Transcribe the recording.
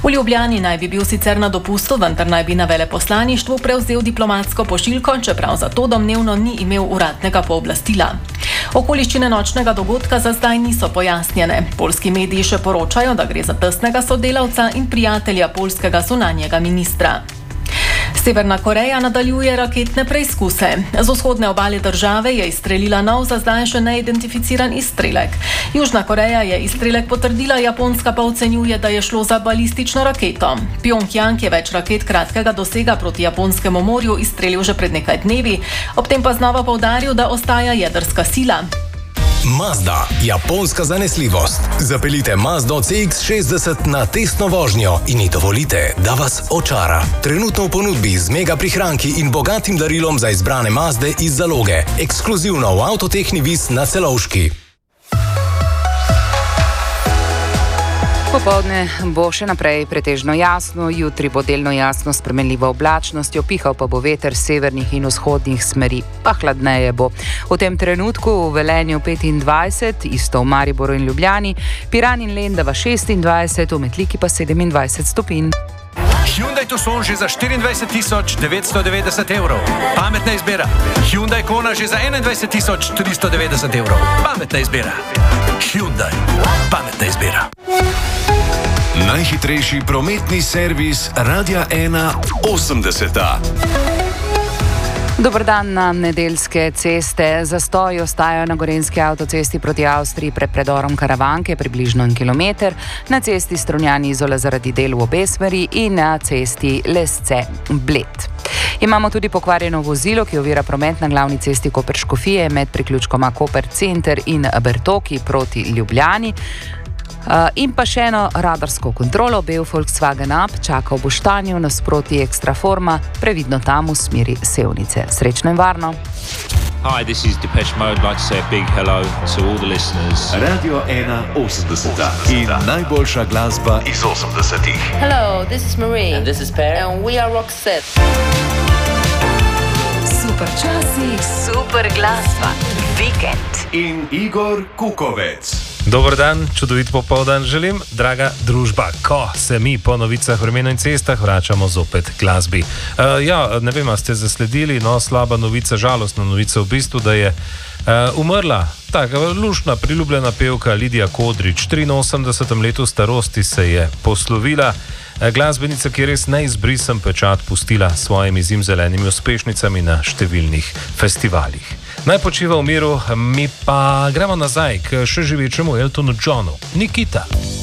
V Ljubljani naj bi bil sicer na dopustu, vendar naj bi na veleposlaništvu prevzel diplomatsko pošiljko, čeprav za to domnevno ni imel uradnega pooblastila. Okoliščine nočnega dogodka za zdaj niso pojasnjene. Poljski mediji še poročajo, da gre za tesnega sodelavca in prijatelja poljskega zunanjega ministra. Severna Koreja nadaljuje raketne preizkuse. Z vzhodne obale države je izstrelila nov, za zdaj še neidentificiran izstrelek. Južna Koreja je izstrelek potrdila, Japonska pa ocenjuje, da je šlo za balistično raketo. Pjongjang je več raket kratkega dosega proti Japonskemu morju izstrelil že pred nekaj dnevi, ob tem pa znova poudaril, da ostaja jedrska sila. Mazda, japonska zanesljivost. Zapeljite Mazdo CX-60 na testno vožnjo in ji dovolite, da vas očara. Trenutno v ponudbi z mega prihranki in bogatim darilom za izbrane Mazde iz zaloge. Ekskluzivno v Avtotehni Vis na Celovški. Popoldne bo še naprej pretežno jasno, jutri bo delno jasno s spremenljivo oblačnostjo, pihal pa bo veter severnih in vzhodnih smeri, pa hladneje bo. V tem trenutku v Velenju 25, isto v Mariboru in Ljubljani, Piran in Lendava 26, v Metliki pa 27 stopinj. Hyundai Tucson že za 24.990 evrov. Pametna izbira. Hyundai Kona že za 21.390 evrov. Pametna izbira. Hyundai. Pametna izbira. Najhitrejši prometni servis Radia 1 80. Dober dan na nedeljske ceste. Zastoji ostajajo na gorenjski avtocesti proti Avstriji pred predorom Karavanke, približno 1 kilometer, na cesti Strunjan-Izola zaradi del v obe smeri in na cesti Lesce-Bled. Imamo tudi pokvarjeno vozilo, ki ovira promet na glavni cesti Koper-Škofije med priključkoma Koper Center in Bertoki proti Ljubljani. In pa še eno radarsko kontrolo, bel Volkswagen Up čaka v Boštanju nasproti Ekstraforma, previdno tam v smeri Sevnice. Srečno in varno. Hi, this is Depeche Mode. I'd like to say a big hello to all the listeners. Radio 1 80. In najboljša glasba iz 80-ih. Hello, this is Marie. And this is Per. And we are Roxette. Super časi, super glasba, vikend. In Igor Kukovec. Dober dan, čudovit popoldan želim, draga družba, ko se mi po novicah vremenu in cestah vračamo zopet glasbi. Ne vem, a ste zasledili, no, slaba novica, žalostna novica v bistvu, da je umrla taka luštna, priljubljena pevka Lidija Kodrič. 83 letu starosti se je poslovila. Glasbenica, ki je res neizbrisen pečat pustila s svojimi zimzelenimi uspešnicami na številnih festivalih. Naj počiva v miru, mi pa gremo nazaj k še živečemu Eltonu Johnu. Nikita.